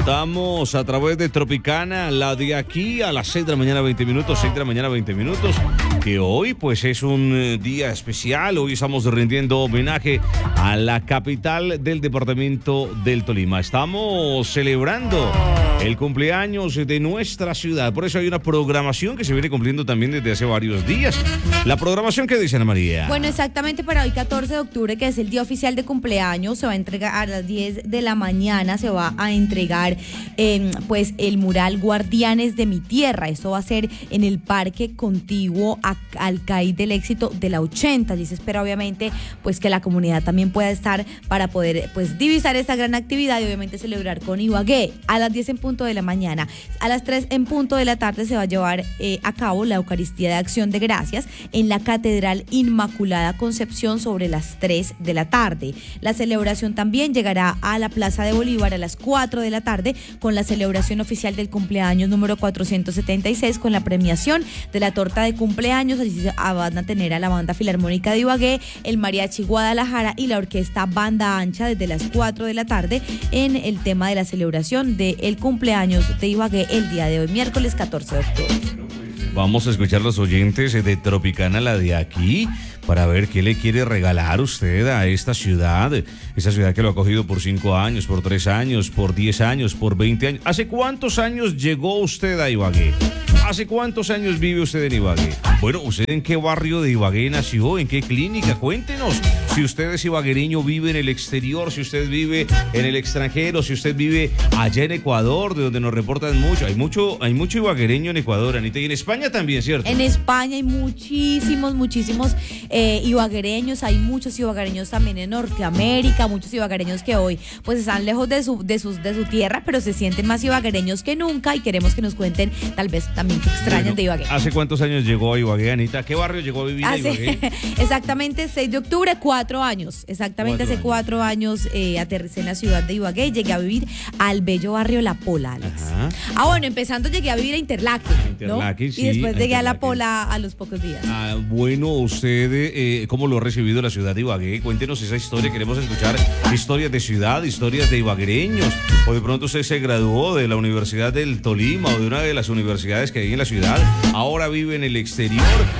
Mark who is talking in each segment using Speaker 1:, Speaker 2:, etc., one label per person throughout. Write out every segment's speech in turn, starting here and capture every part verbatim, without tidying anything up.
Speaker 1: Estamos a través de Tropicana, la de aquí a las seis de la mañana, veinte minutos, seis de la mañana, veinte minutos, que hoy pues es un día especial. Hoy estamos rindiendo homenaje a la capital del departamento del Tolima. Estamos celebrando el cumpleaños de nuestra ciudad. Por eso hay una programación que se viene cumpliendo también desde hace varios días. La programación que dice Ana María.
Speaker 2: Bueno, exactamente para hoy catorce de octubre, que es el día oficial de cumpleaños, se va a entregar a las diez de la mañana, se va a entregar eh, pues el mural Guardianes de mi Tierra. Esto va a ser en el parque contiguo a, al C A I del Éxito de la ochenta. Allí se espera obviamente pues que la comunidad también pueda estar para poder pues divisar esta gran actividad y obviamente celebrar con Ibagué. A las diez en punto de la mañana, a las tres en punto de la tarde se va a llevar eh, a cabo la Eucaristía de Acción de Gracias en la Catedral Inmaculada Concepción sobre las tres de la tarde. La celebración también llegará a la Plaza de Bolívar a las cuatro de la tarde con la celebración oficial del cumpleaños número cuatrocientos setenta y seis con la premiación de la torta de cumpleaños. Allí van a tener a la Banda Filarmónica de Ibagué, el Mariachi Guadalajara y la Orquesta Banda Ancha desde las cuatro de la tarde en el tema de la celebración del cumpleaños de Ibagué el día de hoy, miércoles catorce de octubre.
Speaker 1: Vamos a escuchar los oyentes de Tropicana, la de aquí, para ver qué le quiere regalar usted a esta ciudad, esta ciudad que lo ha cogido por cinco años, por tres años, por diez años, por veinte años. ¿Hace cuántos años llegó usted a Ibagué? ¿Hace cuántos años vive usted en Ibagué? Bueno, ¿usted en qué barrio de Ibagué nació? ¿En qué clínica? Cuéntenos. Si usted es ibaguereño, vive en el exterior, si usted vive en el extranjero, si usted vive allá en Ecuador, de donde nos reportan mucho. Hay mucho, hay mucho ibaguereño en Ecuador, Anita, y en España también, ¿cierto?
Speaker 2: En España hay muchísimos, muchísimos eh, ibaguereños, hay muchos ibaguereños también en Norteamérica, muchos ibaguereños que hoy pues están lejos de su, de sus, de su tierra, pero se sienten más ibaguereños que nunca y queremos que nos cuenten tal vez también que extrañan bueno, de Ibagué.
Speaker 1: ¿Hace cuántos años llegó a Ibagué, Anita? ¿Qué barrio llegó a vivir
Speaker 2: hace,
Speaker 1: a Ibagué?
Speaker 2: Exactamente, seis de octubre, cuatro años. Exactamente cuatro hace años. cuatro años eh, aterricé en la ciudad de Ibagué y llegué a vivir al bello barrio La Pola, Alex. Ajá. Ah, bueno, empezando llegué a vivir a Interlaque,
Speaker 1: Interlaque,
Speaker 2: ¿no?
Speaker 1: sí.
Speaker 2: Y después llegué
Speaker 1: Interlaque.
Speaker 2: a La Pola a los pocos días.
Speaker 1: Ah, bueno, usted, eh, ¿cómo lo ha recibido la ciudad de Ibagué? Cuéntenos esa historia, queremos escuchar historias de ciudad, historias de ibaguereños, o de pronto usted se graduó de la Universidad del Tolima o de una de las universidades que hay en la ciudad, ahora vive en el exterior,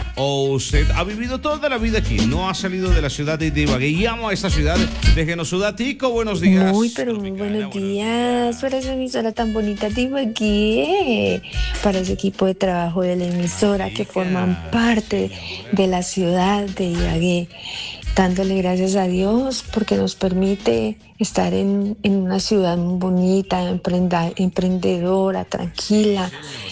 Speaker 1: o usted ha vivido toda la vida aquí, no ha salido de la ciudad de Ibagué y ama esta ciudad. Déjenos su datico, buenos días.
Speaker 3: Muy, pero muy buenos días para esa emisora tan bonita de Ibagué, para ese equipo de trabajo de la emisora que forman parte de la ciudad de Ibagué, dándole gracias a Dios porque nos permite estar en, en una ciudad muy bonita, emprenda, emprendedora, tranquila.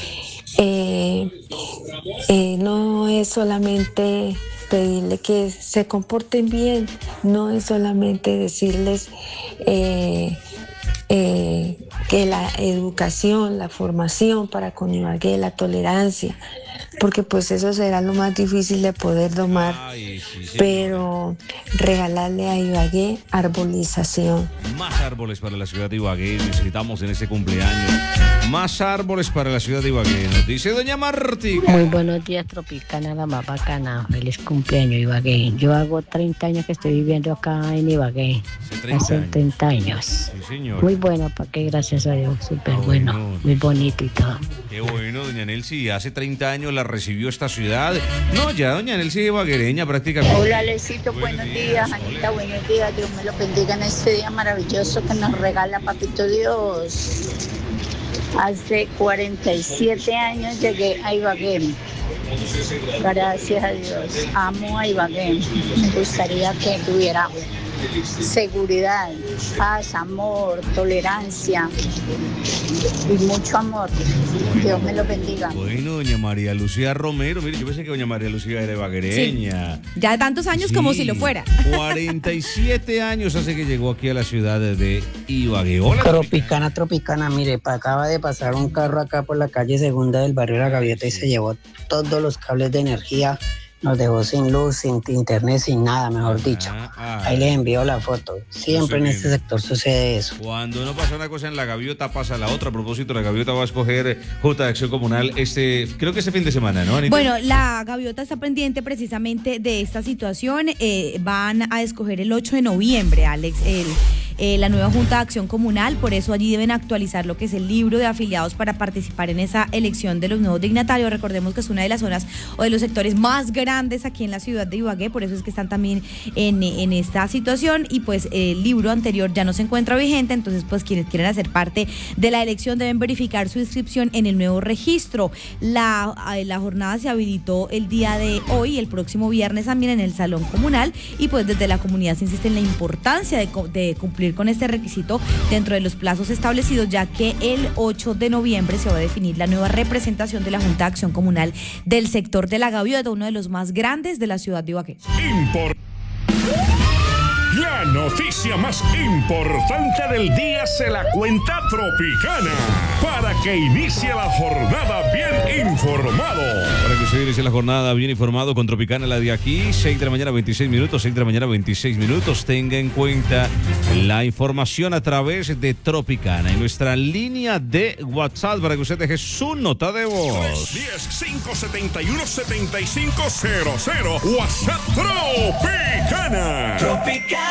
Speaker 3: Eh, eh, no es solamente pedirle que se comporten bien, no es solamente decirles eh, eh, que la educación, la formación para con Ibagué, la tolerancia, porque pues eso será lo más difícil de poder domar. Ay, sí, sí, pero regalarle a Ibagué arbolización.
Speaker 1: Más árboles para la ciudad de Ibagué necesitamos en este cumpleaños. Más árboles para la ciudad de Ibagué, nos dice doña Marti.
Speaker 4: Muy buenos días, Tropicana, la más bacana. Feliz cumpleaños, Ibagué. Yo hago treinta años que estoy viviendo acá en Ibagué. Hace treinta años.
Speaker 1: Sí, señor.
Speaker 4: Muy bueno, ¿para qué? Gracias a Dios. Súper bueno, bueno, muy bonito y todo.
Speaker 1: Qué bueno, doña Nelcy. Hace treinta años la recibió esta ciudad. No, ya doña Nelcy es ibaguereña prácticamente.
Speaker 5: Hola, Lecito, buenos, buenos días. días. Anita, buenos días. Dios me lo bendiga en este día maravilloso que nos regala Papito Dios. Hace cuarenta y siete años llegué a Ibagué. Gracias a Dios. Amo a Ibagué. Me gustaría que tuviera seguridad, paz, amor, tolerancia y mucho amor. Dios me lo bendiga.
Speaker 1: Bueno, doña María Lucía Romero, mire, yo pensé que doña María Lucía era ibaguereña.
Speaker 2: Sí. Ya tantos años sí, como si lo fuera.
Speaker 1: cuarenta y siete años hace que llegó aquí a la ciudad de Ibagué. Hola,
Speaker 6: Tropicana, Tropicana, mire, acaba de pasar un carro acá por la calle Segunda del barrio La Gaviota y se llevó todos los cables de energía. Nos dejó sin luz, sin internet, sin nada, mejor dicho. Ah, ah, Ahí les envío la foto. Siempre en este sector sucede eso.
Speaker 1: Cuando no pasa una cosa en La Gaviota, pasa la otra. A propósito, La Gaviota va a escoger Junta de Acción Comunal este, creo que este fin de semana, ¿no, Anita?
Speaker 2: Bueno, La Gaviota está pendiente precisamente de esta situación. Eh, van a escoger el ocho de noviembre, Alex, el, eh, la nueva Junta de Acción Comunal, por eso allí deben actualizar lo que es el libro de afiliados para participar en esa elección de los nuevos dignatarios. Recordemos que es una de las zonas o de los sectores más grandes aquí en la ciudad de Ibagué, por eso es que están también en, en esta situación, y pues el libro anterior ya no se encuentra vigente, entonces pues quienes quieren hacer parte de la elección deben verificar su inscripción en el nuevo registro. La, la jornada se habilitó el día de hoy, el próximo viernes también en el Salón Comunal, y pues desde la comunidad se insiste en la importancia de, de cumplir con este requisito dentro de los plazos establecidos, ya que el ocho de noviembre se va a definir la nueva representación de la Junta de Acción Comunal del sector de la Gaviota, uno de los más grandes de la ciudad de Ibagué.
Speaker 7: Import. La noticia más importante del día se la cuenta Tropicana, para que inicie la jornada bien informado.
Speaker 1: Para que usted inicie la jornada bien informado con Tropicana, la de aquí, seis de la mañana, veintiséis minutos, seis de la mañana, veintiséis minutos. Tenga en cuenta la información a través de Tropicana en nuestra línea de WhatsApp para que usted deje su nota de voz.
Speaker 7: tres diez, cinco setenta y uno, setenta y cinco cero cero. WhatsApp Tropicana.
Speaker 8: Tropicana,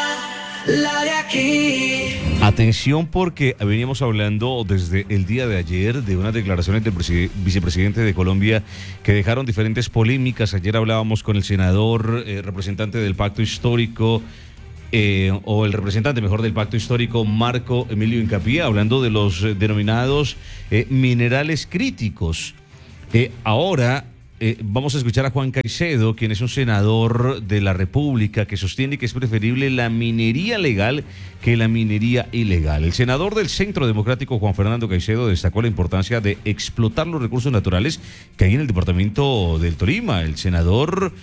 Speaker 8: la de aquí.
Speaker 1: Atención, porque veníamos hablando desde el día de ayer de unas declaraciones del vicepresidente de Colombia que dejaron diferentes polémicas. Ayer hablábamos con el senador, eh, representante del Pacto Histórico, eh, o el representante mejor del Pacto Histórico, Marco Emilio Hincapié, hablando de los eh, denominados eh, minerales críticos. Eh, ahora... Eh, vamos a escuchar a Juan Caicedo, quien es un senador de la República que sostiene que es preferible la minería legal que la minería ilegal. El senador del Centro Democrático, Juan Fernando Caicedo, destacó la importancia de explotar los recursos naturales que hay en el departamento del Tolima. El senador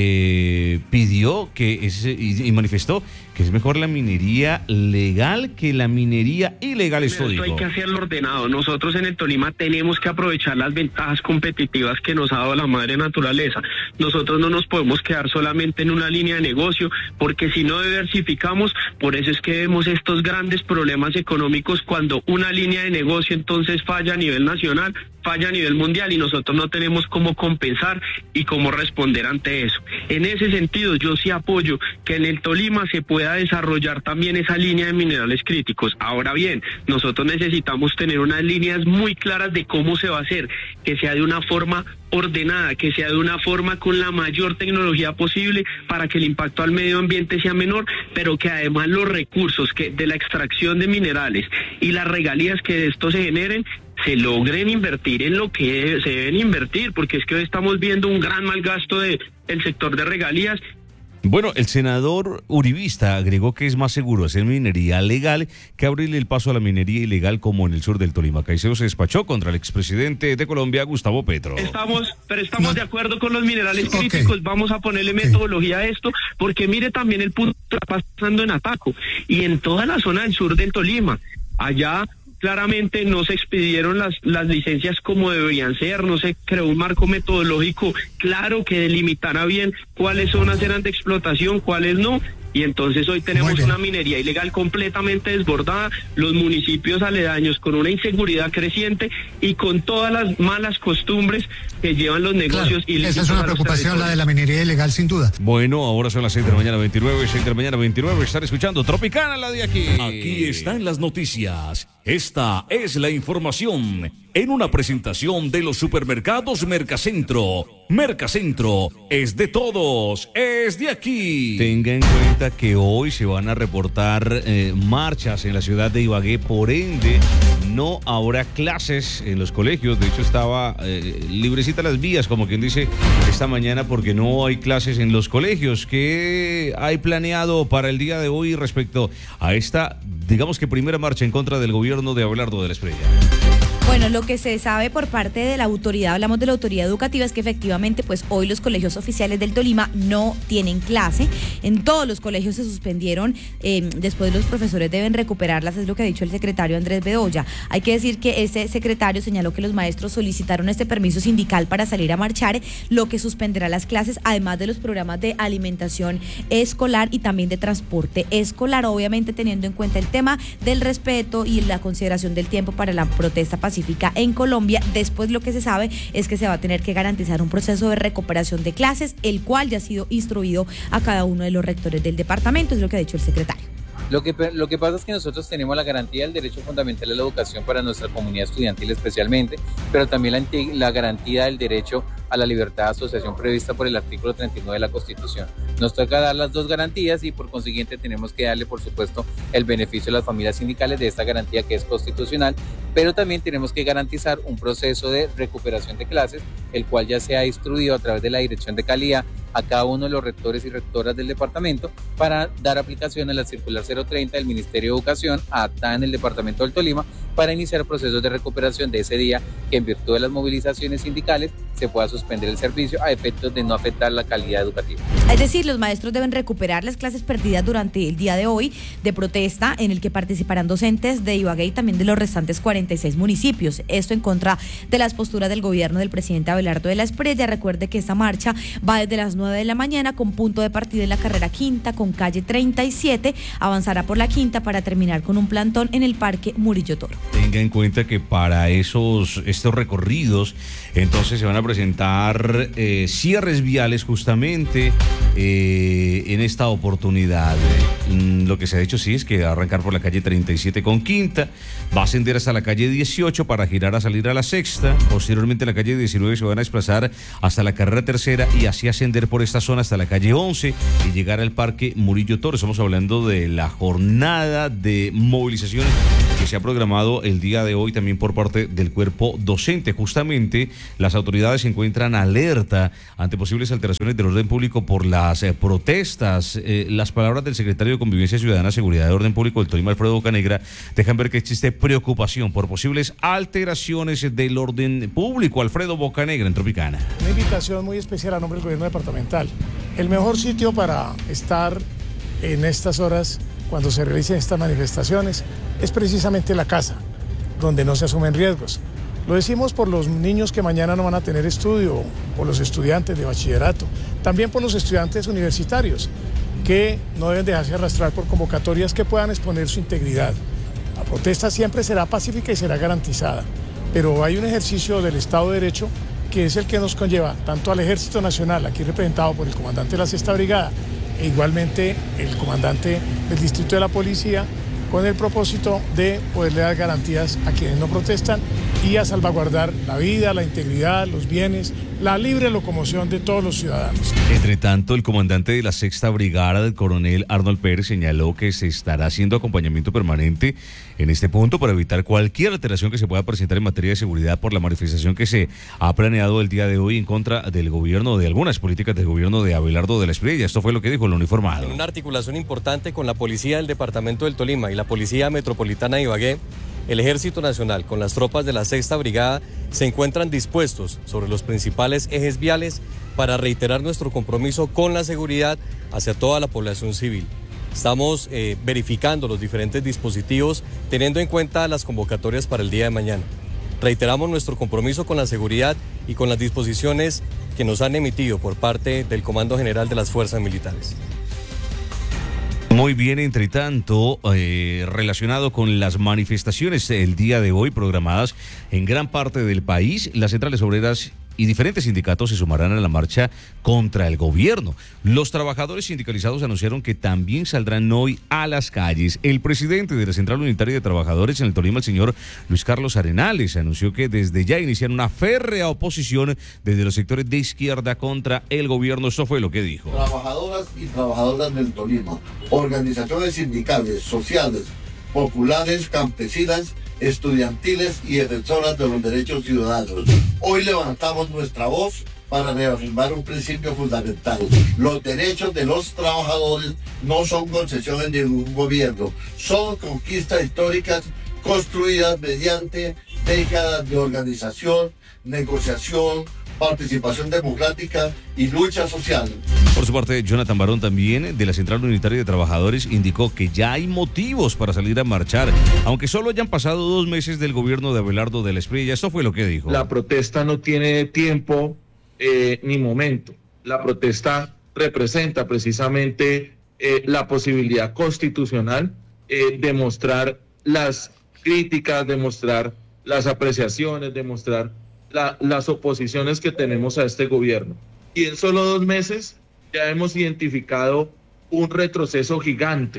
Speaker 1: eh, pidió que es, y, y manifestó que es mejor la minería legal que la minería ilegal. Esto
Speaker 9: Esto hay que hacerlo ordenado. Nosotros en el Tolima tenemos que aprovechar las ventajas competitivas que nos ha dado la madre naturaleza. Nosotros no nos podemos quedar solamente en una línea de negocio, porque si no diversificamos, por eso es que vemos estos grandes problemas económicos cuando una línea de negocio entonces falla a nivel nacional, falla a nivel mundial, y nosotros no tenemos cómo compensar y cómo responder ante eso. En ese sentido, yo sí apoyo que en el Tolima se pueda desarrollar también esa línea de minerales críticos. Ahora bien, nosotros necesitamos tener unas líneas muy claras de cómo se va a hacer, que sea de una forma ordenada, que sea de una forma con la mayor tecnología posible para que el impacto al medio ambiente sea menor, pero que además los recursos que de la extracción de minerales y las regalías que de esto se generen se logren invertir en lo que se deben invertir, porque es que hoy estamos viendo un gran mal gasto del sector de regalías.
Speaker 1: Bueno, el senador uribista agregó que es más seguro hacer minería legal que abrirle el paso a la minería ilegal como en el sur del Tolima. Caicedo se despachó contra el expresidente de Colombia, Gustavo Petro.
Speaker 9: Estamos, pero estamos no. de acuerdo con los minerales okay. críticos. Vamos a ponerle okay. metodología a esto, porque mire también el punto que está pasando en Ataco y en toda la zona del sur del Tolima. Allá claramente no se expidieron las, las licencias como deberían ser, no se creó un marco metodológico claro que delimitara bien cuáles zonas eran de explotación, cuáles no, y entonces hoy tenemos una minería ilegal completamente desbordada, los municipios aledaños con una inseguridad creciente y con todas las malas costumbres que llevan los negocios.
Speaker 10: Claro, esa es una preocupación, la de la minería ilegal, sin duda.
Speaker 1: Bueno, ahora son las seis de la mañana veintinueve, seis de la mañana veintinueve, están escuchando Tropicana, la de aquí.
Speaker 7: Aquí están las noticias. Esta es la información en una presentación de los supermercados Mercacentro. Mercacentro es de todos, es de aquí.
Speaker 1: Tenga en cuenta que hoy se van a reportar eh, marchas en la ciudad de Ibagué, por ende no habrá clases en los colegios. De hecho estaba eh, librecita las vías, como quien dice, esta mañana, porque no hay clases en los colegios. ¿Qué hay planeado para el día de hoy respecto a esta, digamos que primera marcha en contra del gobierno de Abelardo de la Espriella?
Speaker 2: Bueno, lo que se sabe por parte de la autoridad, hablamos de la autoridad educativa, es que efectivamente pues hoy los colegios oficiales del Tolima no tienen clase. En todos los colegios se suspendieron, eh, después los profesores deben recuperarlas, es lo que ha dicho el secretario Andrés Bedoya. Hay que decir que ese secretario señaló que los maestros solicitaron este permiso sindical para salir a marchar, lo que suspenderá las clases, además de los programas de alimentación escolar y también de transporte escolar, obviamente teniendo en cuenta el tema del respeto y la consideración del tiempo para la protesta pacífica en Colombia. Después lo que se sabe es que se va a tener que garantizar un proceso de recuperación de clases, el cual ya ha sido instruido a cada uno de los rectores del departamento, es lo que ha dicho el secretario.
Speaker 11: Lo que, lo que pasa es que nosotros tenemos la garantía del derecho fundamental a la educación para nuestra comunidad estudiantil especialmente, pero también la, la garantía del derecho a la libertad de asociación prevista por el artículo treinta y nueve de la Constitución. Nos toca dar las dos garantías y por consiguiente tenemos que darle, por supuesto, el beneficio a las familias sindicales de esta garantía que es constitucional, pero también tenemos que garantizar un proceso de recuperación de clases, el cual ya se ha instruido a través de la Dirección de Calidad a cada uno de los rectores y rectoras del departamento para dar aplicación a la circular cero treinta del Ministerio de Educación adaptada en el departamento del Tolima para iniciar procesos de recuperación de ese día que en virtud de las movilizaciones sindicales se pueda suspender el servicio a efectos de no afectar la calidad educativa.
Speaker 2: Es decir, los maestros deben recuperar las clases perdidas durante el día de hoy de protesta en el que participarán docentes de Ibagué y también de los restantes cuarenta y seis municipios. Esto en contra de las posturas del gobierno del presidente Abelardo de la Espriella. Recuerde que esta marcha va desde las nueve de la mañana con punto de partida en la carrera quinta con calle treinta y siete, avanzará por la quinta para terminar con un plantón en el Parque Murillo Toro.
Speaker 1: Tenga en cuenta que para esos estos recorridos entonces se van a presentar eh, cierres viales justamente eh, en esta oportunidad. Mm, lo que se ha dicho sí es que va a arrancar por la calle treinta y siete con quinta, va a ascender hasta la calle dieciocho para girar a salir a la sexta, posteriormente en la calle diecinueve se van a desplazar hasta la carrera tercera y así ascender por esta zona hasta la calle once y llegar al Parque Murillo Toro. Estamos hablando de la jornada de movilizaciones que se ha programado el día de hoy también por parte del cuerpo docente. Justamente las autoridades se encuentran alerta ante posibles alteraciones del orden público por las eh, protestas. Eh, las palabras del secretario de Convivencia Ciudadana, Seguridad y Orden Público del Tolima, Alfredo Bocanegra, dejan ver que existe preocupación por posibles alteraciones del orden público. Alfredo Bocanegra en Tropicana.
Speaker 12: Una invitación muy especial a nombre del gobierno departamental. El mejor sitio para estar en estas horas cuando se realicen estas manifestaciones es precisamente la casa, donde no se asumen riesgos. Lo decimos por los niños que mañana no van a tener estudio, por los estudiantes de bachillerato, también por los estudiantes universitarios, que no deben dejarse arrastrar por convocatorias que puedan exponer su integridad. La protesta siempre será pacífica y será garantizada, pero hay un ejercicio del Estado de Derecho que es el que nos conlleva tanto al Ejército Nacional, aquí representado por el comandante de la Sexta Brigada, e igualmente el comandante del Distrito de la Policía, con el propósito de poderle dar garantías a quienes no protestan y a salvaguardar la vida, la integridad, los bienes, la libre locomoción de todos los ciudadanos.
Speaker 1: Entre tanto, el comandante de la Sexta Brigada, el coronel Arnold Pérez, señaló que se estará haciendo acompañamiento permanente en este punto para evitar cualquier alteración que se pueda presentar en materia de seguridad por la manifestación que se ha planeado el día de hoy en contra del gobierno, de algunas políticas del gobierno de Abelardo de la Espriella. Esto fue lo que dijo el uniformado.
Speaker 13: En una articulación importante con la Policía del Departamento del Tolima y la Policía Metropolitana de Ibagué, el Ejército Nacional con las tropas de la Sexta Brigada se encuentran dispuestos sobre los principales ejes viales para reiterar nuestro compromiso con la seguridad hacia toda la población civil. Estamos eh, verificando los diferentes dispositivos teniendo en cuenta las convocatorias para el día de mañana. Reiteramos nuestro compromiso con la seguridad y con las disposiciones que nos han emitido por parte del Comando General de las Fuerzas Militares.
Speaker 1: Muy bien, entre tanto, eh, relacionado con las manifestaciones el día de hoy programadas en gran parte del país, las centrales obreras y diferentes sindicatos se sumarán a la marcha contra el gobierno. Los trabajadores sindicalizados anunciaron que también saldrán hoy a las calles. El presidente de la Central Unitaria de Trabajadores en el Tolima, el señor Luis Carlos Arenales, anunció que desde ya inician una férrea oposición desde los sectores de izquierda contra el gobierno. Esto fue lo que dijo.
Speaker 14: Trabajadoras y trabajadoras del Tolima, organizaciones sindicales, sociales, populares, campesinas, estudiantiles y defensoras de los derechos ciudadanos. Hoy levantamos nuestra voz para reafirmar un principio fundamental. Los derechos de los trabajadores no son concesiones de ningún gobierno, son conquistas históricas construidas mediante décadas de organización, negociación, participación democrática y lucha social.
Speaker 1: Por su parte, Jonathan Barón, también de la Central Unitaria de Trabajadores, indicó que ya hay motivos para salir a marchar, aunque solo hayan pasado dos meses del gobierno de Abelardo de la Espriella. Esto fue lo que dijo.
Speaker 15: La protesta no tiene tiempo eh, ni momento. La protesta representa precisamente eh, la posibilidad constitucional eh, de mostrar las críticas, de mostrar las apreciaciones, de mostrar La, las oposiciones que tenemos a este gobierno. Y en solo dos meses ya hemos identificado un retroceso gigante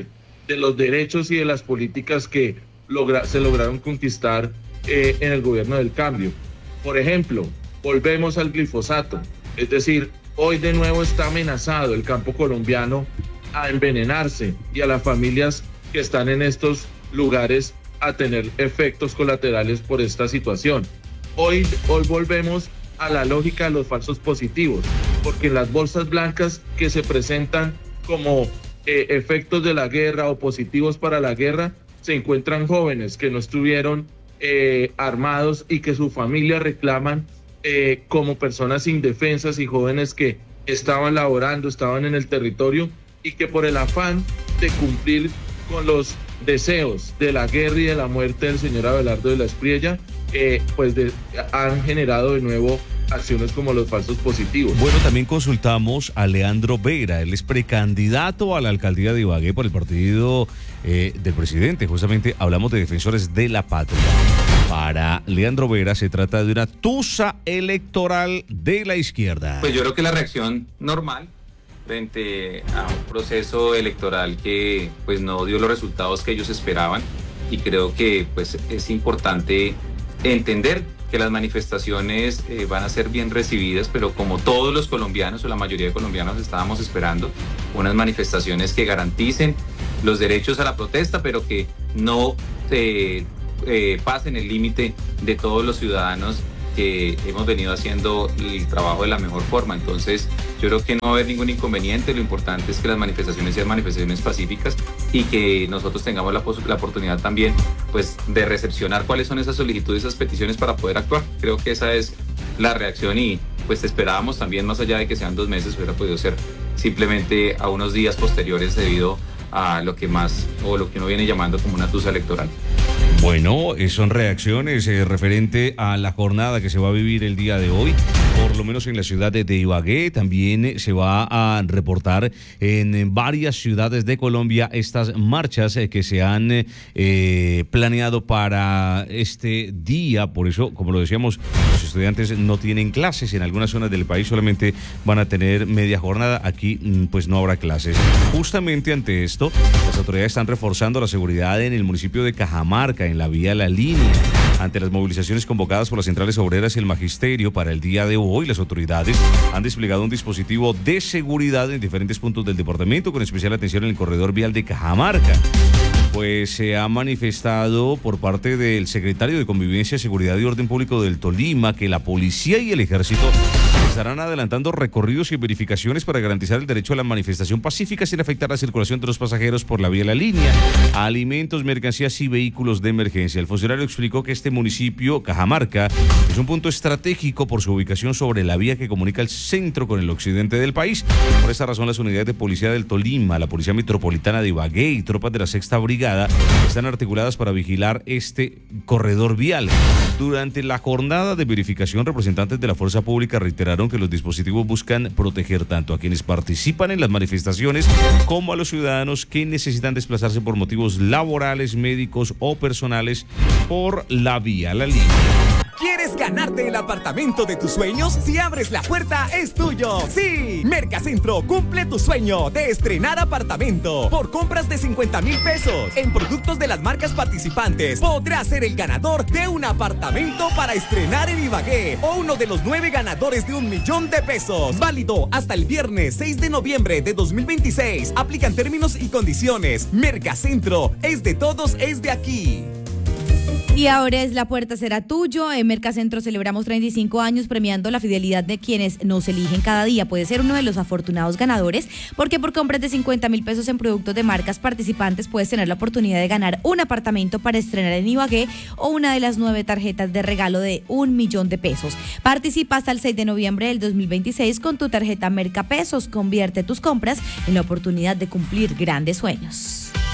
Speaker 15: de los derechos y de las políticas que logra, se lograron conquistar eh, en el gobierno del cambio. Por ejemplo, volvemos al glifosato, es decir, hoy de nuevo está amenazado el campo colombiano a envenenarse y a las familias que están en estos lugares a tener efectos colaterales por esta situación. Hoy, hoy volvemos a la lógica de los falsos positivos, porque en las bolsas blancas que se presentan como eh, efectos de la guerra o positivos para la guerra, se encuentran jóvenes que no estuvieron eh, armados y que su familia reclaman eh, como personas indefensas y jóvenes que estaban laborando, estaban en el territorio y que por el afán de cumplir con los deseos de la guerra y de la muerte del señor Abelardo de la Espriella, eh, pues de, han generado de nuevo acciones como los falsos positivos.
Speaker 1: Bueno, también consultamos a Leandro Vera, él es precandidato a la alcaldía de Ibagué por el partido eh, del presidente. Justamente hablamos de Defensores de la Patria. Para Leandro Vera se trata de una tusa electoral de la izquierda.
Speaker 16: Pues yo creo que la reacción normal frente a un proceso electoral que pues no dio los resultados que ellos esperaban, y creo que pues es importante entender que las manifestaciones eh, van a ser bien recibidas, pero como todos los colombianos o la mayoría de colombianos estábamos esperando unas manifestaciones que garanticen los derechos a la protesta, pero que no eh, eh, pasen el límite de todos los ciudadanos que hemos venido haciendo el trabajo de la mejor forma. Entonces yo creo que no va a haber ningún inconveniente. Lo importante es que las manifestaciones sean manifestaciones pacíficas y que nosotros tengamos la, la oportunidad también pues de recepcionar cuáles son esas solicitudes, esas peticiones para poder actuar. Creo que esa es la reacción y pues esperábamos también, más allá de que sean dos meses, hubiera podido ser simplemente a unos días posteriores debido a lo que más o lo que uno viene llamando como una tusa electoral.
Speaker 1: Bueno, eh, son reacciones eh, referente a la jornada que se va a vivir el día de hoy, por lo menos en la ciudad de, de Ibagué. También eh, se va a reportar en, en varias ciudades de Colombia estas marchas eh, que se han eh, eh, planeado para este día. Por eso, como lo decíamos, los estudiantes no tienen clases. En algunas zonas del país solamente van a tener media jornada. Aquí pues no habrá clases. Justamente ante esto, las autoridades están reforzando la seguridad en el municipio de Cajamarca, en la vía La Línea. Ante las movilizaciones convocadas por las centrales obreras y el magisterio para el día de hoy, las autoridades han desplegado un dispositivo de seguridad en diferentes puntos del departamento, con especial atención en el corredor vial de Cajamarca. Pues se ha manifestado por parte del secretario de Convivencia, Seguridad y Orden Público del Tolima que la policía y el ejército estarán adelantando recorridos y verificaciones para garantizar el derecho a la manifestación pacífica sin afectar la circulación de los pasajeros por la vía La Línea, alimentos, mercancías y vehículos de emergencia. El funcionario explicó que este municipio, Cajamarca, es un punto estratégico por su ubicación sobre la vía que comunica el centro con el occidente del país. Por esta razón, las unidades de policía del Tolima, la Policía Metropolitana de Ibagué y tropas de la Sexta Brigada están articuladas para vigilar este corredor vial. Durante la jornada de verificación, representantes de la Fuerza Pública reiteraron que los dispositivos buscan proteger tanto a quienes participan en las manifestaciones como a los ciudadanos que necesitan desplazarse por motivos laborales, médicos o personales por la vía La Línea.
Speaker 17: ¿Quieres ganarte el apartamento de tus sueños? Si abres la puerta, es tuyo. ¡Sí! Mercacentro cumple tu sueño de estrenar apartamento. Por compras de cincuenta mil pesos en productos de las marcas participantes, podrás ser el ganador de un apartamento para estrenar en Ibagué o uno de los nueve ganadores de un millón de pesos. Válido hasta el viernes seis de noviembre de dos mil veintiséis. Aplican términos y condiciones. Mercacentro, es de todos, es de aquí.
Speaker 2: Y ahora es La Puerta Será Tuyo. En Mercacentro celebramos treinta y cinco años premiando la fidelidad de quienes nos eligen cada día. Puede ser uno de los afortunados ganadores porque por compras de cincuenta mil pesos en productos de marcas participantes puedes tener la oportunidad de ganar un apartamento para estrenar en Ibagué o una de las nueve tarjetas de regalo de un millón de pesos. Participa hasta el seis de noviembre del dos mil veintiséis con tu tarjeta Mercapesos. Convierte tus compras en la oportunidad de cumplir grandes sueños.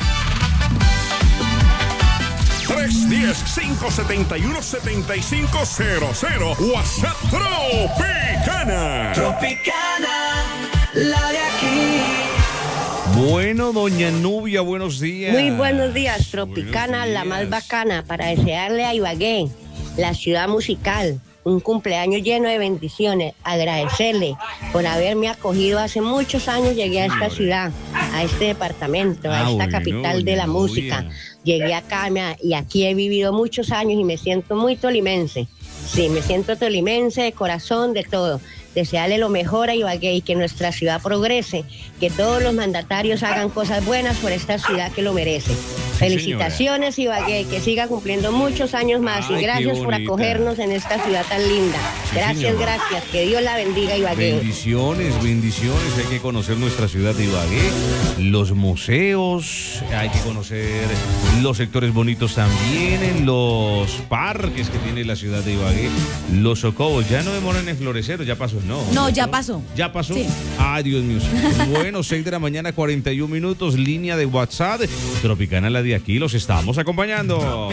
Speaker 18: tres uno cero, cinco siete uno, siete cinco cero cero. WhatsApp Tropicana.
Speaker 8: Tropicana, la de aquí.
Speaker 1: Bueno, doña Nubia, buenos días.
Speaker 19: Muy buenos días, Tropicana, buenos días. La más bacana, para desearle a Ibagué, la ciudad musical, un cumpleaños lleno de bendiciones, agradecerle por haberme acogido hace muchos años, llegué a esta ciudad, a este departamento,
Speaker 4: Ah,
Speaker 19: a esta
Speaker 4: bueno,
Speaker 19: capital de
Speaker 4: doña
Speaker 19: la música.
Speaker 4: Novia.
Speaker 19: Llegué acá me- y aquí he vivido muchos años y me siento muy tolimense. Sí, me siento tolimense de corazón, de todo. Desearle lo mejor a Ibagué y que nuestra ciudad progrese, que todos los mandatarios hagan cosas buenas por esta ciudad que lo merece. Felicitaciones Ibagué, que siga cumpliendo muchos años más
Speaker 1: Ay,
Speaker 19: y
Speaker 1: qué
Speaker 19: gracias por
Speaker 1: bonita.
Speaker 19: acogernos en esta ciudad tan linda.
Speaker 1: Sí,
Speaker 19: Gracias,
Speaker 1: señora.
Speaker 19: gracias. Que Dios la bendiga Ibagué.
Speaker 1: Bendiciones, bendiciones. Hay que conocer nuestra ciudad de Ibagué, los museos, hay que conocer los sectores bonitos también, en los parques que tiene la ciudad de Ibagué, los socobos. Ya no demoran en florecer, ya pasó, no.
Speaker 2: No, ya pasó.
Speaker 1: ¿Ya pasó?
Speaker 2: Sí.
Speaker 1: Ay, Dios mío. Bueno, seis de la mañana, cuarenta y un minutos, línea de WhatsApp. Tropicana, la de aquí, los estamos acompañando.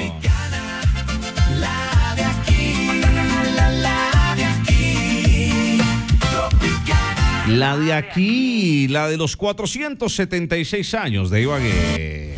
Speaker 8: La de aquí, la, la de aquí, Tropicana.
Speaker 1: La de aquí, la de los cuatrocientos setenta y seis años de Ibagué.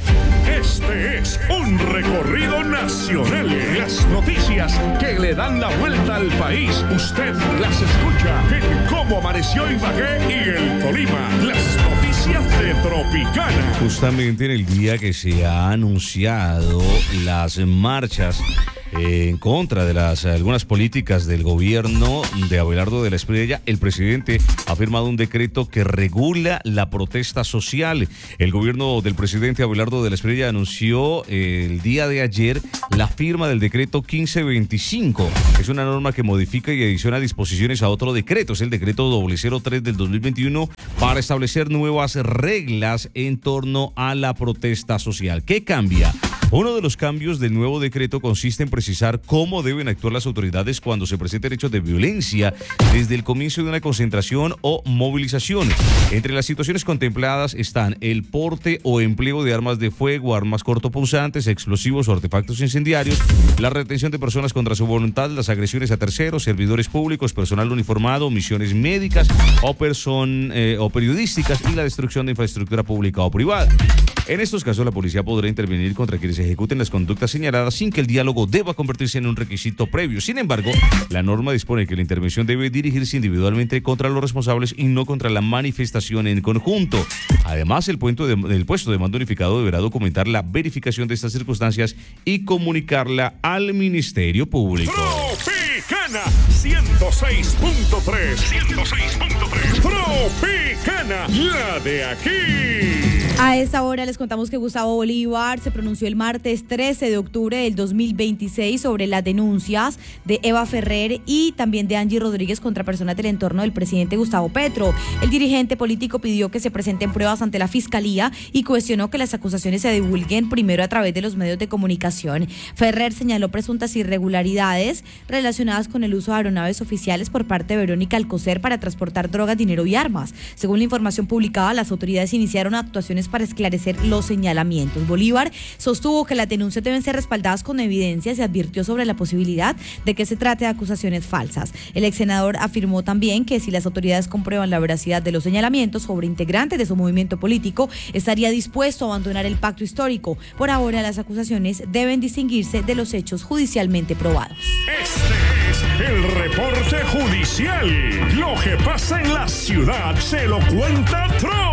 Speaker 18: Este es un recorrido nacional. Las noticias que le dan la vuelta al país. Usted las escucha en Cómo Amaneció Ibagué y el Tolima. Las noticias de Tropicana.
Speaker 1: Justamente en el día que se ha anunciado las marchas eh, en contra de las algunas políticas del gobierno de Abelardo de la Espriella, el presidente ha firmado un decreto que regula la protesta social. El gobierno del presidente Abelardo de la Espriella anunció eh, el día de ayer la firma del decreto quince veinticinco. Es una norma que modifica y adiciona disposiciones a otro decreto. Es el decreto cero tres del dos mil veintiuno para establecer nuevas reglas en torno a la protesta social. ¿Qué cambia? Uno de los cambios del nuevo decreto consiste en precisar cómo deben actuar las autoridades cuando se presenten hechos de violencia desde el comienzo de una concentración o movilización. Entre las situaciones contempladas están el porte o empleo de armas de fuego, armas cortopunzantes, explosivos o artefactos incendiarios, la retención de personas contra su voluntad, las agresiones a terceros, servidores públicos, personal uniformado, misiones médicas o, person, eh, o periodísticas y la destrucción de infraestructura pública o privada. En estos casos, la policía podrá intervenir contra quienes ejecuten las conductas señaladas sin que el diálogo deba convertirse en un requisito previo. Sin embargo, la norma dispone que la intervención debe dirigirse individualmente contra los responsables y no contra la manifestación en conjunto. Además, el, puesto de, el puesto de mando unificado deberá documentar la verificación de estas circunstancias y comunicarla al Ministerio Público.
Speaker 18: Tropicana ciento seis punto tres. ciento seis punto tres. Tropicana, la de aquí.
Speaker 2: A esta hora les contamos que Gustavo Bolívar se pronunció el martes trece de octubre del dos mil veintiséis sobre las denuncias de Eva Ferrer y también de Angie Rodríguez contra personas del entorno del presidente Gustavo Petro. El dirigente político pidió que se presenten pruebas ante la Fiscalía y cuestionó que las acusaciones se divulguen primero a través de los medios de comunicación. Ferrer señaló presuntas irregularidades relacionadas con el uso de aeronaves oficiales por parte de Verónica Alcocer para transportar drogas, dinero y armas. Según la información publicada, las autoridades iniciaron actuaciones para esclarecer los señalamientos. Bolívar sostuvo que las denuncias deben ser respaldadas con evidencias y advirtió sobre la posibilidad de que se trate de acusaciones falsas. El ex senador afirmó también que si las autoridades comprueban la veracidad de los señalamientos sobre integrantes de su movimiento político, estaría dispuesto a abandonar el pacto histórico. Por ahora, las acusaciones deben distinguirse de los hechos judicialmente probados.
Speaker 18: Este es el reporte judicial. Lo que pasa en la ciudad se lo cuenta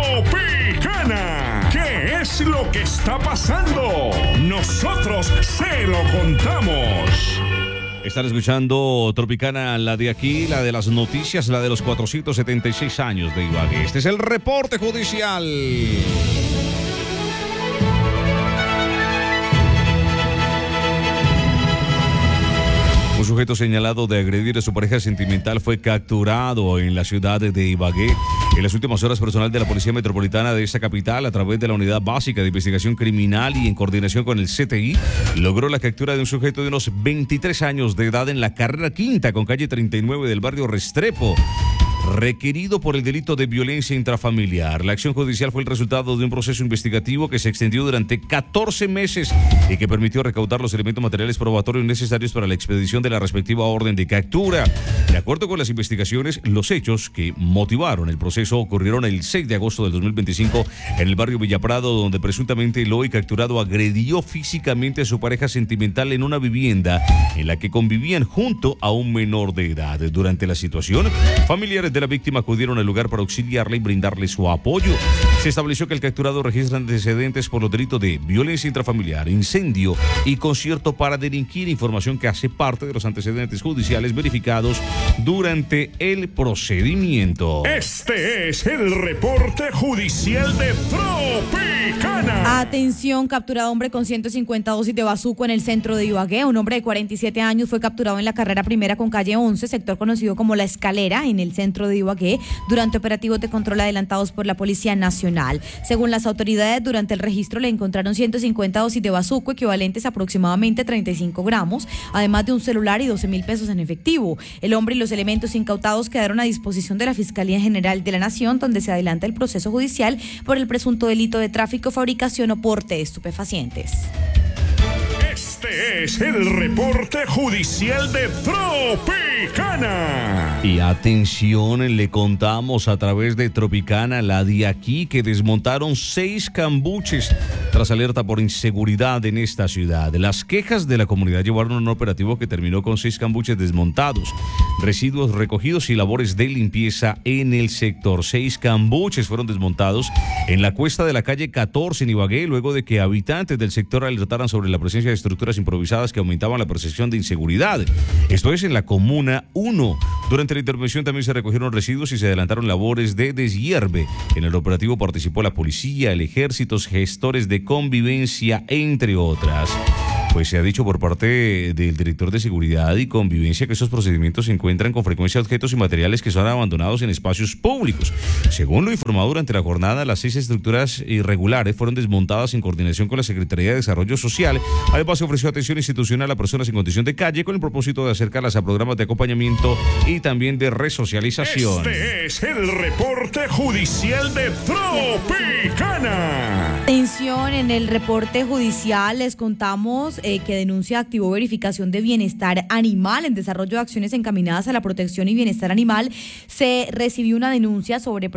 Speaker 18: Tropicana. ¿Qué es lo que está pasando? Nosotros se lo contamos.
Speaker 1: Están escuchando Tropicana, la de aquí, la de las noticias, la de los cuatrocientos setenta y seis años de Ibagué. Este es el reporte judicial. Un sujeto señalado de agredir a su pareja sentimental fue capturado en la ciudad de Ibagué. En las últimas horas, personal de la Policía Metropolitana de esta capital, a través de la Unidad Básica de Investigación Criminal y en coordinación con el C T I, logró la captura de un sujeto de unos veintitrés años de edad en la carrera quinta con calle treinta y nueve del barrio Restrepo, requerido por el delito de violencia intrafamiliar. La acción judicial fue el resultado de un proceso investigativo que se extendió durante catorce meses y que permitió recaudar los elementos materiales probatorios necesarios para la expedición de la respectiva orden de captura. De acuerdo con las investigaciones, los hechos que motivaron el proceso ocurrieron el seis de agosto del dos mil veinticinco en el barrio Villaprado, donde presuntamente el hoy capturado agredió físicamente a su pareja sentimental en una vivienda en la que convivían junto a un menor de edad. Durante la situación, familiares familiares de la víctima acudieron al lugar para auxiliarla y brindarle su apoyo. Se estableció que el capturado registra antecedentes por los delitos de violencia intrafamiliar, incendio y concierto para delinquir, información que hace parte de los antecedentes judiciales verificados durante el procedimiento.
Speaker 18: Este es el reporte judicial de Tropicana.
Speaker 2: Atención, capturado hombre con ciento cincuenta dosis de bazuco en el centro de Ibagué. Un hombre de cuarenta y siete años fue capturado en la carrera primera con calle once, sector conocido como La Escalera, en el centro de Ibagué, durante operativos de control adelantados por la Policía Nacional. Según las autoridades, durante el registro le encontraron ciento cincuenta dosis de bazuco, equivalentes a aproximadamente treinta y cinco gramos, además de un celular y doce mil pesos en efectivo. El hombre y los elementos incautados quedaron a disposición de la Fiscalía General de la Nación, donde se adelanta el proceso judicial por el presunto delito de tráfico, fabricación o porte de estupefacientes.
Speaker 18: Este es el reporte judicial de Tropicana.
Speaker 1: Y atención, le contamos a través de Tropicana, la de aquí, que desmontaron seis cambuches tras alerta por inseguridad en esta ciudad. Las quejas de la comunidad llevaron a un operativo que terminó con seis cambuches desmontados, residuos recogidos y labores de limpieza en el sector. Seis cambuches fueron desmontados en la cuesta de la calle catorce en Ibagué, luego de que habitantes del sector alertaran sobre la presencia de estructuras improvisadas que aumentaban la percepción de inseguridad. Esto es en la comuna uno. Durante la intervención también se recogieron residuos y se adelantaron labores de deshierve. En el operativo participó la policía, el ejército, gestores de convivencia, entre otras. Pues se ha dicho por parte del director de Seguridad y Convivencia que estos procedimientos se encuentran con frecuencia objetos y materiales que son abandonados en espacios públicos. Según lo informado durante la jornada, las seis estructuras irregulares fueron desmontadas en coordinación con la Secretaría de Desarrollo Social. Además, se ofreció atención institucional a personas en condición de calle con el propósito de acercarlas a programas de acompañamiento y también de resocialización.
Speaker 18: Este es el reporte judicial de Tropicana.
Speaker 2: Atención, en el reporte judicial les contamos eh, que denuncia activó verificación de bienestar animal en desarrollo de acciones encaminadas a la protección y bienestar animal. Se recibió una denuncia sobre